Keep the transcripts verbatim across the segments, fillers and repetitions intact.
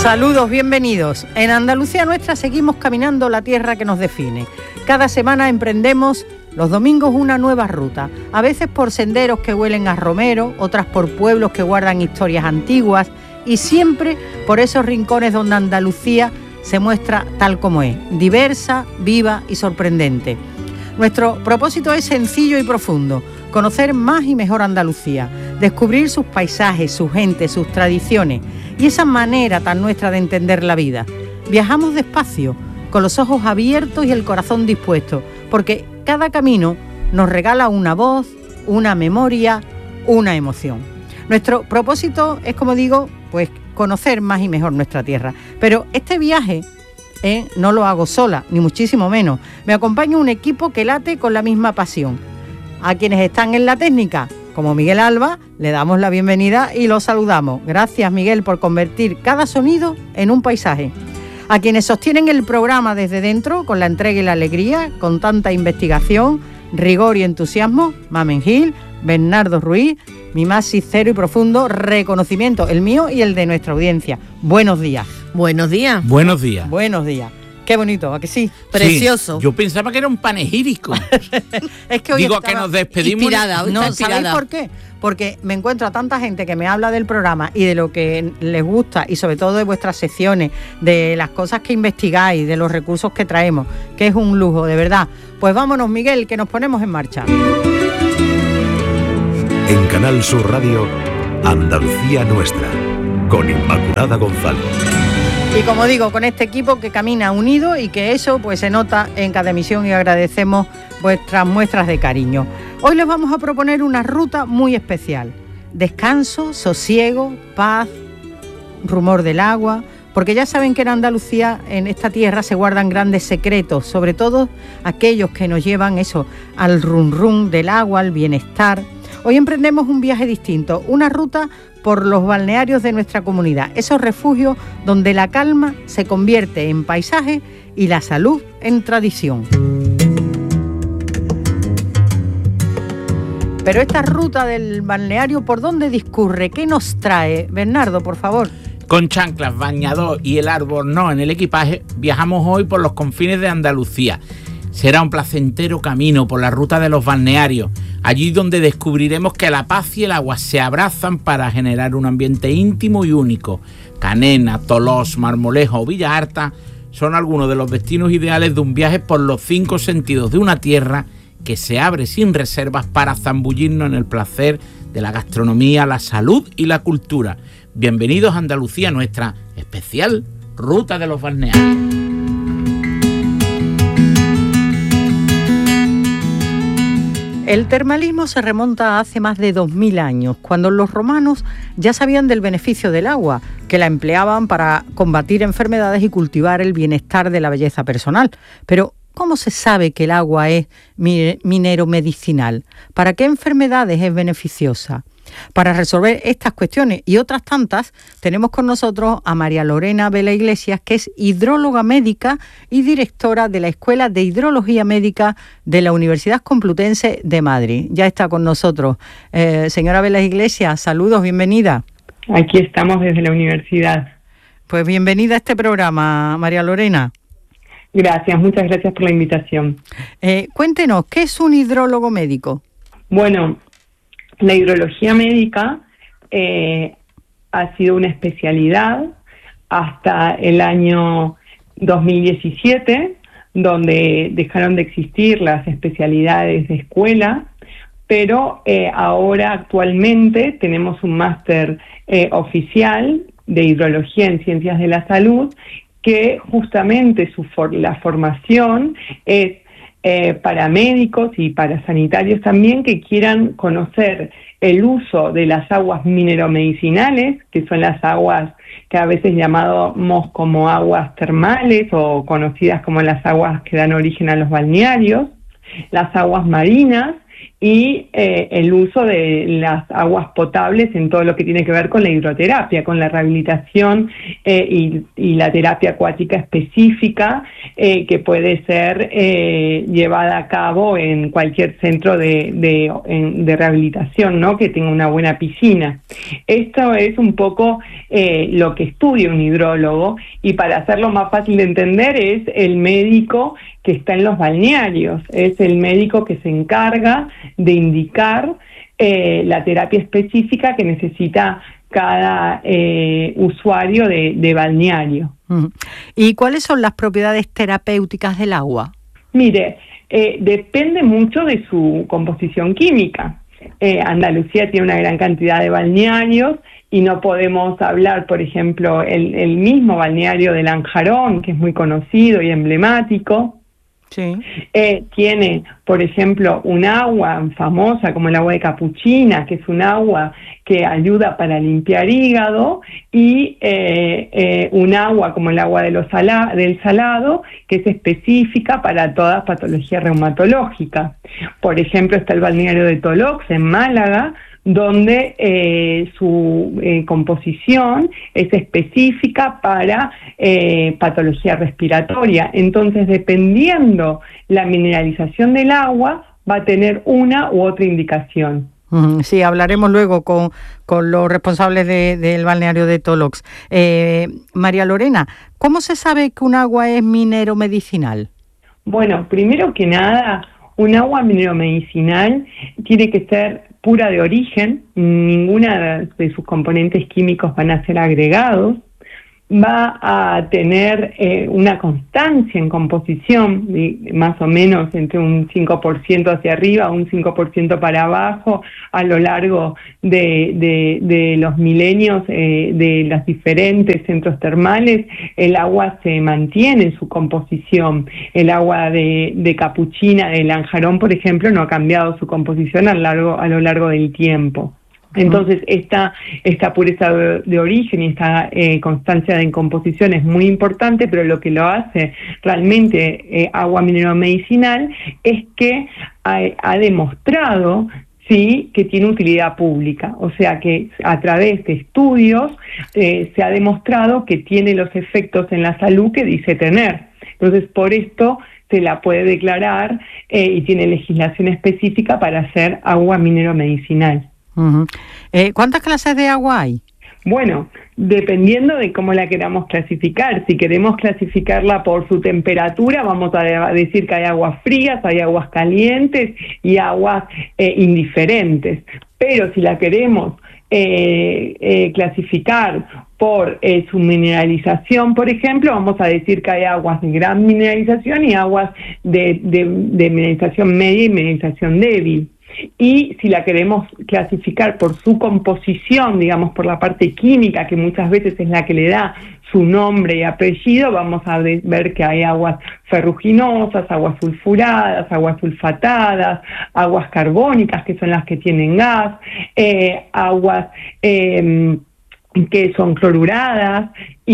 Saludos, bienvenidos. En Andalucía Nuestra seguimos caminando la tierra que nos define. Cada semana emprendemos los domingos una nueva ruta, a veces por senderos que huelen a romero, otras por pueblos que guardan historias antiguas y siempre por esos rincones donde Andalucía se muestra tal como es, diversa, viva y sorprendente. Nuestro propósito es sencillo y profundo: conocer más y mejor Andalucía, descubrir sus paisajes, su gente, sus tradiciones y esa manera tan nuestra de entender la vida. Viajamos despacio, con los ojos abiertos y el corazón dispuesto, porque cada camino nos regala una voz, una memoria, una emoción. Nuestro propósito es, como digo, pues conocer más y mejor nuestra tierra. Pero este viaje eh, no lo hago sola, ni muchísimo menos. Me acompaña un equipo que late con la misma pasión. A quienes están en la técnica, como Miguel Alba, le damos la bienvenida y los saludamos. Gracias, Miguel, por convertir cada sonido en un paisaje. A quienes sostienen el programa desde dentro, con la entrega y la alegría, con tanta investigación, rigor y entusiasmo, Mamen Gil, Bernardo Ruiz, mi más sincero y profundo reconocimiento, el mío y el de nuestra audiencia. Buenos días. Buenos días. Buenos días. Buenos días. Qué bonito, ¿a que sí? Precioso. Sí, yo pensaba que era un panegírico. Es que hoy Digo estaba que nos despedimos. Inspirada, hoy no, está ¿sabéis inspirada. por qué? Porque me encuentro a tanta gente que me habla del programa y de lo que les gusta y sobre todo de vuestras secciones, de las cosas que investigáis, de los recursos que traemos, que es un lujo, de verdad. Pues vámonos, Miguel, que nos ponemos en marcha. En Canal Sur Radio, Andalucía Nuestra, con Inmaculada González. Y como digo, con este equipo que camina unido y que eso pues se nota en cada emisión y agradecemos vuestras muestras de cariño. Hoy les vamos a proponer una ruta muy especial. Descanso, sosiego, paz, rumor del agua, porque ya saben que en Andalucía, en esta tierra, se guardan grandes secretos, sobre todo aquellos que nos llevan eso, al rum rum del agua, al bienestar. Hoy emprendemos un viaje distinto, una ruta por los balnearios de nuestra comunidad, esos refugios donde la calma se convierte en paisaje y la salud en tradición. Pero esta ruta del balneario, ¿por dónde discurre? ¿Qué nos trae? Bernardo, por favor. Con chanclas, bañador y el albornoz en el equipaje, viajamos hoy por los confines de Andalucía. Será un placentero camino por la ruta de los balnearios, allí donde descubriremos que la paz y el agua se abrazan para generar un ambiente íntimo y único. Canena, Tolós, Marmolejo o Villa Arta son algunos de los destinos ideales de un viaje por los cinco sentidos de una tierra que se abre sin reservas para zambullirnos en el placer de la gastronomía, la salud y la cultura. Bienvenidos a Andalucía Nuestra, especial Ruta de los Balnearios. El termalismo se remonta a hace más de dos mil años, cuando los romanos ya sabían del beneficio del agua, que la empleaban para combatir enfermedades y cultivar el bienestar de la belleza personal. Pero, ¿cómo se sabe que el agua es minero medicinal? ¿Para qué enfermedades es beneficiosa? Para resolver estas cuestiones y otras tantas, tenemos con nosotros a María Lorena Vela Iglesias, que es hidróloga médica y directora de la Escuela de Hidrología Médica de la Universidad Complutense de Madrid. Ya está con nosotros. Eh, señora Vela Iglesias, saludos, bienvenida. Aquí estamos desde la universidad. Pues bienvenida a este programa, María Lorena. Gracias, muchas gracias por la invitación. Eh, cuéntenos, ¿qué es un hidrólogo médico? Bueno, la hidrología médica eh, ha sido una especialidad hasta el año dos mil diecisiete, donde dejaron de existir las especialidades de escuela, pero eh, ahora actualmente tenemos un máster eh, oficial de hidrología en ciencias de la salud, que justamente su for- la formación es Eh, para médicos y para sanitarios también que quieran conocer el uso de las aguas mineromedicinales, que son las aguas que a veces llamamos como aguas termales o conocidas como las aguas que dan origen a los balnearios, las aguas marinas y eh, el uso de las aguas potables en todo lo que tiene que ver con la hidroterapia, con la rehabilitación eh, y, y la terapia acuática específica eh, que puede ser eh, llevada a cabo en cualquier centro de, de, en, de rehabilitación, ¿no?, que tenga una buena piscina. Esto es un poco eh, lo que estudia un hidrólogo, y para hacerlo más fácil de entender es el médico que está en los balnearios, es el médico que se encarga de indicar eh, la terapia específica que necesita cada eh, usuario de, de balneario. ¿Y cuáles son las propiedades terapéuticas del agua? Mire, eh, depende mucho de su composición química. Eh, Andalucía tiene una gran cantidad de balnearios y no podemos hablar, por ejemplo, el, el mismo balneario de Lanjarón, que es muy conocido y emblemático. Sí. Eh, tiene, por ejemplo, un agua famosa como el agua de Capuchina, que es un agua que ayuda para limpiar hígado, y eh, eh, un agua como el agua de los sala- del Salado, que es específica para toda patología reumatológica. Por ejemplo, está el balneario de Tolox, en Málaga, donde eh, su eh, composición es específica para eh, patología respiratoria. Entonces, dependiendo la mineralización del agua, va a tener una u otra indicación. Sí, hablaremos luego con, con los responsables de, del balneario de Tolox. Eh, María Lorena, ¿cómo se sabe que un agua es mineromedicinal? Bueno, primero que nada, un agua mineromedicinal tiene que ser pura de origen, ninguna de sus componentes químicos van a ser agregados, va a tener eh, una constancia en composición, más o menos entre un cinco por ciento hacia arriba, un cinco por ciento para abajo, a lo largo de, de, de los milenios eh, de los diferentes centros termales. El agua se mantiene en su composición. El agua de, de Capuchina, de Lanjarón, por ejemplo, no ha cambiado su composición a lo largo, a lo largo del tiempo. Entonces, esta, esta pureza de, de origen y esta eh, constancia de composición es muy importante, pero lo que lo hace realmente eh, agua mineromedicinal es que ha, ha demostrado, sí, que tiene utilidad pública. O sea que a través de estudios eh, se ha demostrado que tiene los efectos en la salud que dice tener. Entonces, por esto se la puede declarar eh, y tiene legislación específica para hacer agua mineromedicinal. Uh-huh. Eh, ¿Cuántas clases de agua hay? Bueno, dependiendo de cómo la queramos clasificar. Si queremos clasificarla por su temperatura, vamos a decir que hay aguas frías, hay aguas calientes y aguas eh, indiferentes. Pero si la queremos eh, eh, clasificar por eh, su mineralización, por ejemplo, vamos a decir que hay aguas de gran mineralización y aguas de, de, de mineralización media y mineralización débil. Y si la queremos clasificar por su composición, digamos por la parte química, que muchas veces es la que le da su nombre y apellido, vamos a ver que hay aguas ferruginosas, aguas sulfuradas, aguas sulfatadas, aguas carbónicas, que son las que tienen gas, eh, aguas eh, que son cloruradas,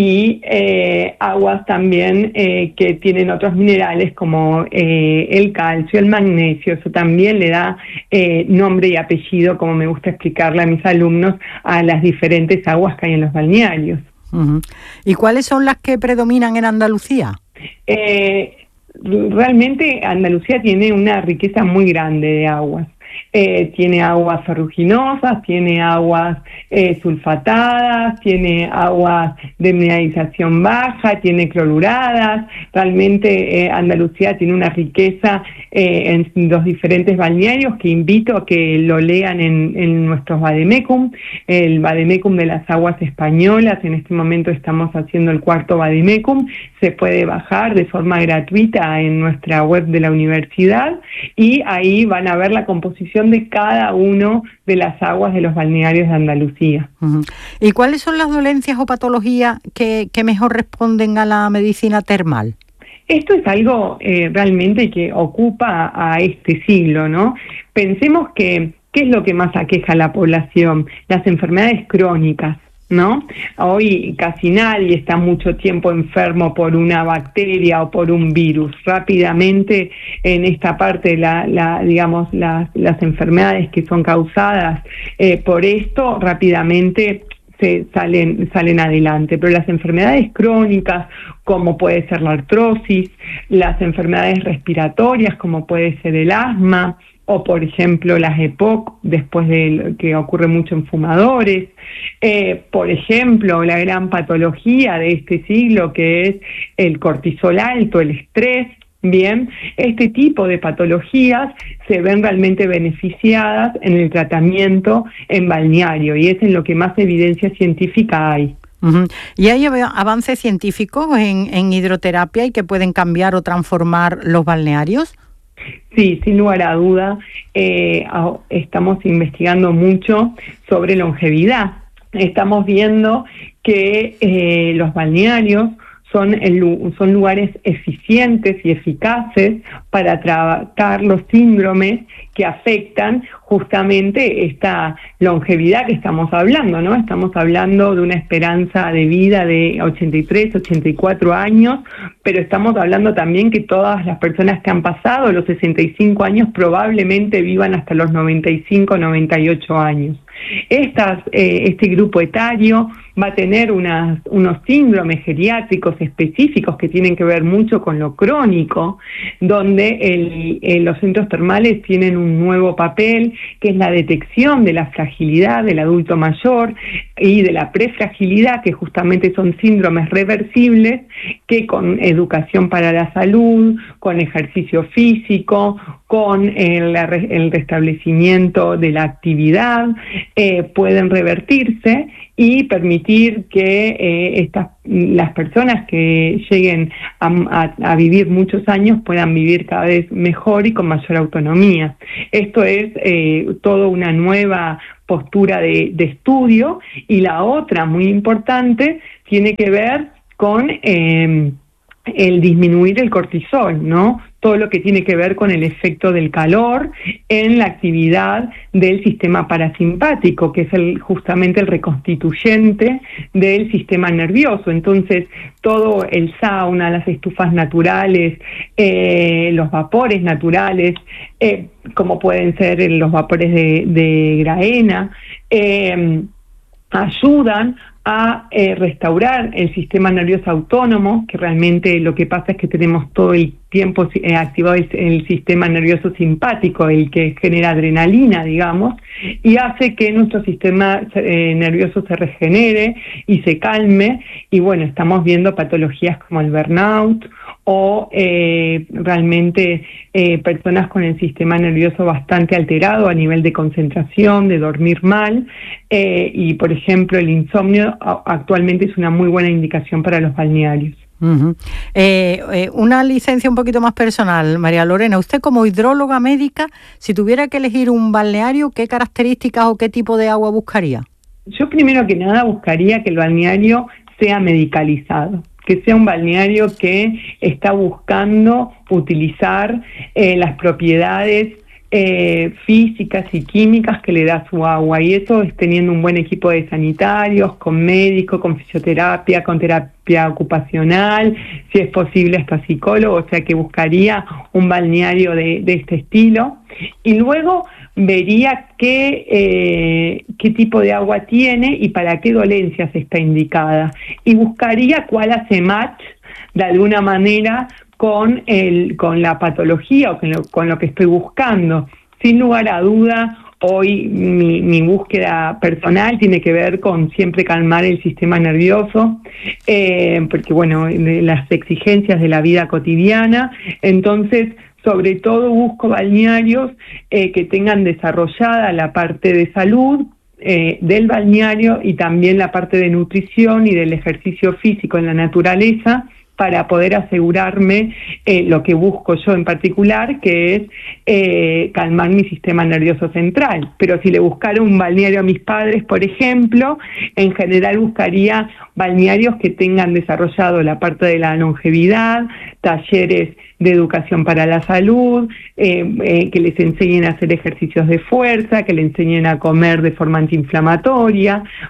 y eh, aguas también eh, que tienen otros minerales como eh, el calcio, el magnesio. Eso también le da eh, nombre y apellido, como me gusta explicarle a mis alumnos, a las diferentes aguas que hay en los balnearios. Uh-huh. ¿Y cuáles son las que predominan en Andalucía? Eh, realmente Andalucía tiene una riqueza muy grande de aguas. Eh, tiene aguas ferruginosas, tiene aguas eh, sulfatadas, tiene aguas de mineralización baja, tiene cloruradas. Realmente eh, Andalucía tiene una riqueza eh, en los diferentes balnearios que invito a que lo lean en, en nuestros vademecum, el vademecum de las aguas españolas. En este momento estamos haciendo el cuarto vademecum, se puede bajar de forma gratuita en nuestra web de la universidad y ahí van a ver la composición de cada uno de las aguas de los balnearios de Andalucía. Uh-huh. ¿Y cuáles son las dolencias o patologías que, que mejor responden a la medicina termal? Esto es algo eh, realmente que ocupa a este siglo, ¿no? Pensemos que, ¿qué es lo que más aqueja a la población? Las enfermedades crónicas. ¿no? Hoy casi nadie está mucho tiempo enfermo por una bacteria o por un virus. Rápidamente en esta parte, la, la, digamos, las, las enfermedades que son causadas eh, por esto, rápidamente se salen, salen adelante. Pero las enfermedades crónicas, como puede ser la artrosis, las enfermedades respiratorias, como puede ser el asma, o por ejemplo las E P O C, después de que ocurre mucho en fumadores, eh, por ejemplo la gran patología de este siglo que es el cortisol alto, el estrés. Bien, este tipo de patologías se ven realmente beneficiadas en el tratamiento en balneario y es en lo que más evidencia científica hay. Uh-huh. ¿Y hay avances científicos en, en hidroterapia y que pueden cambiar o transformar los balnearios? Sí, sin lugar a duda, eh, estamos investigando mucho sobre longevidad. Estamos viendo que eh, los balnearios son, el, son lugares eficientes y eficaces para tratar los síndromes que afectan justamente esta longevidad que estamos hablando, ¿no? Estamos hablando de una esperanza de vida de ochenta y tres, ochenta y cuatro años, pero estamos hablando también que todas las personas que han pasado los sesenta y cinco años probablemente vivan hasta los noventa y cinco, noventa y ocho años. Estas, eh, este grupo etario va a tener unas, unos síndromes geriátricos específicos que tienen que ver mucho con lo crónico, donde el, el, los centros termales tienen un nuevo papel, que es la detección de la fragilidad del adulto mayor y de la prefragilidad, que justamente son síndromes reversibles, que con educación para la salud, con ejercicio físico, con el, el restablecimiento de la actividad, eh, pueden revertirse y permitir que eh, estas las personas que lleguen a, a, a vivir muchos años puedan vivir cada vez mejor y con mayor autonomía. Esto es eh, toda una nueva postura de, de estudio, y la otra muy importante tiene que ver con eh, el disminuir el cortisol, ¿no? Todo lo que tiene que ver con el efecto del calor en la actividad del sistema parasimpático, que es el, justamente el reconstituyente del sistema nervioso. Entonces, todo el sauna, las estufas naturales, eh, los vapores naturales, eh, como pueden ser los vapores de, de graena, eh, ayudan a eh, restaurar el sistema nervioso autónomo, que realmente lo que pasa es que tenemos todo el tiempo eh, activado el, el sistema nervioso simpático, el que genera adrenalina, digamos, y hace que nuestro sistema eh, nervioso se regenere y se calme, y bueno, estamos viendo patologías como el burnout, o eh, realmente eh, personas con el sistema nervioso bastante alterado a nivel de concentración, de dormir mal, eh, y por ejemplo el insomnio actualmente es una muy buena indicación para los balnearios. Uh-huh. eh, eh, una licencia un poquito más personal, María Lorena, usted como hidróloga médica, si tuviera que elegir un balneario, ¿qué características o qué tipo de agua buscaría? Yo primero que nada buscaría que el balneario sea medicalizado, que sea un balneario que está buscando utilizar eh, las propiedades eh, físicas y químicas que le da su agua, y eso es teniendo un buen equipo de sanitarios, con médicos, con fisioterapia, con terapia ocupacional, si es posible hasta psicólogo, o sea que buscaría un balneario de, de este estilo, y luego vería qué, eh, qué tipo de agua tiene y para qué dolencias está indicada, y buscaría cuál hace match de alguna manera con el con la patología o con lo, con lo que estoy buscando. Sin lugar a duda, hoy mi, mi búsqueda personal tiene que ver con siempre calmar el sistema nervioso, eh, porque bueno, de las exigencias de la vida cotidiana, entonces sobre todo busco balnearios eh, que tengan desarrollada la parte de salud eh, del balneario y también la parte de nutrición y del ejercicio físico en la naturaleza, para poder asegurarme eh, lo que busco yo en particular, que es eh, calmar mi sistema nervioso central. Pero si le buscara un balneario a mis padres, por ejemplo, en general buscaría balnearios que tengan desarrollado la parte de la longevidad, talleres de educación para la salud, eh, eh, que les enseñen a hacer ejercicios de fuerza, que les enseñen a comer de forma antiinflamatoria,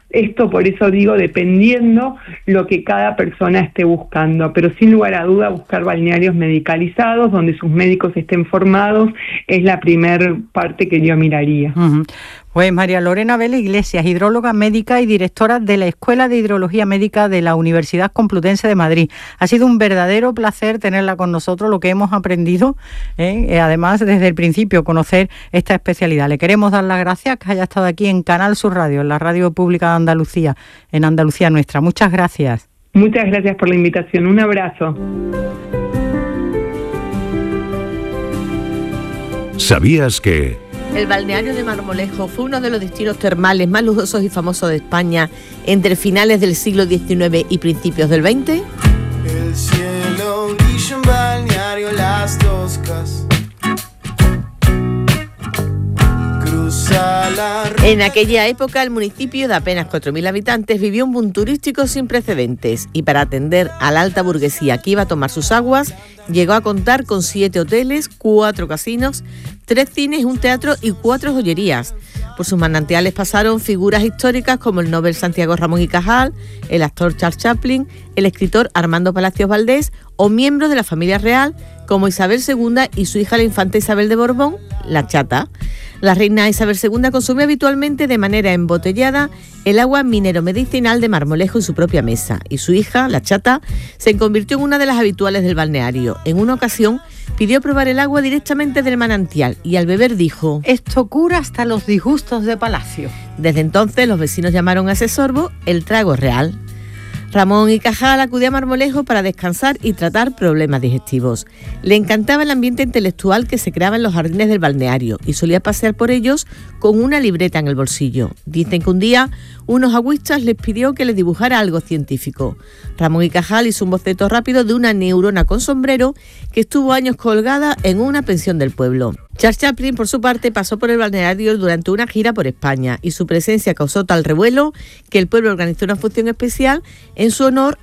Esto, por eso digo, dependiendo lo que cada persona esté buscando, pero sin lugar a duda buscar balnearios medicalizados, donde sus médicos estén formados, es la primer parte que yo miraría. Uh-huh. Pues María Lorena Vela Iglesias, hidróloga médica y directora de la Escuela de Hidrología Médica de la Universidad Complutense de Madrid. Ha sido un verdadero placer tenerla con nosotros, lo que hemos aprendido, ¿eh? Además desde el principio conocer esta especialidad. Le queremos dar las gracias que haya estado aquí en Canal Sur Radio, en la Radio Pública de Andalucía, en Andalucía Nuestra. Muchas gracias. Muchas gracias por la invitación. Un abrazo. ¿Sabías que...? El balneario de Marmolejo fue uno de los destinos termales más lujosos y famosos de España entre finales del siglo diecinueve y principios del veinte. El cielo brilla en balneario Las Toscas. Cruza la... En aquella época el municipio de apenas cuatro mil habitantes vivió un boom turístico sin precedentes y para atender a la alta burguesía que iba a tomar sus aguas llegó a contar con siete hoteles, cuatro casinos, tres cines, un teatro y cuatro joyerías. Por sus manantiales pasaron figuras históricas como el Nobel Santiago Ramón y Cajal, el actor Charles Chaplin, el escritor Armando Palacios Valdés o miembros de la familia real como Isabel segunda y su hija la infanta Isabel de Borbón, la Chata. La reina Isabel segunda consumió habitualmente de manera embotellada el agua minero-medicinal de Marmolejo en su propia mesa y su hija, la Chata, se convirtió en una de las habituales del balneario. En una ocasión pidió probar el agua directamente del manantial y al beber dijo: esto cura hasta los disgustos de palacio. Desde entonces los vecinos llamaron a ese sorbo el trago real. Ramón y Cajal acudía a Marmolejo para descansar y tratar problemas digestivos. Le encantaba el ambiente intelectual que se creaba en los jardines del balneario y solía pasear por ellos con una libreta en el bolsillo. Dicen que un día unos agüistas les pidió que les dibujara algo científico. Ramón y Cajal hizo un boceto rápido de una neurona con sombrero que estuvo años colgada en una pensión del pueblo. Charles Chaplin, por su parte, pasó por el balneario durante una gira por España y su presencia causó tal revuelo que el pueblo organizó una función especial en su honor